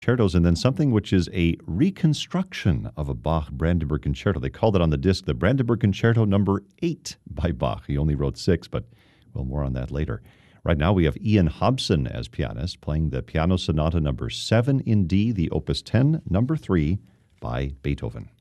concertos, and then something which is a reconstruction of a Bach Brandenburg Concerto. They called it on the disc the Brandenburg Concerto number 8 by Bach. He only wrote 6, but well, more on that later. Right now we have Ian Hobson as pianist playing the Piano Sonata number 7 in D, the Opus 10, number 3 by Beethoven.